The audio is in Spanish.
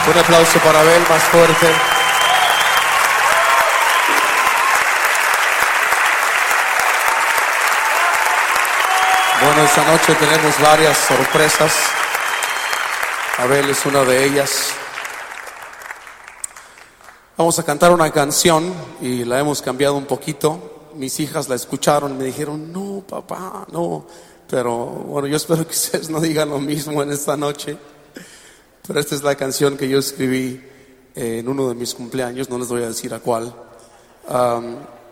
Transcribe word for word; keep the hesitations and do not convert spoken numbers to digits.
Un aplauso para Abel más fuerte. Bueno, esta noche tenemos varias sorpresas. Abel es una de ellas. Vamos a cantar una canción y la hemos cambiado un poquito. Mis hijas la escucharon y me dijeron, no, papá, no. Pero bueno, yo espero que ustedes no digan lo mismo en esta noche. Pero esta es la canción que yo escribí en uno de mis cumpleaños, no les voy a decir a cuál. Um,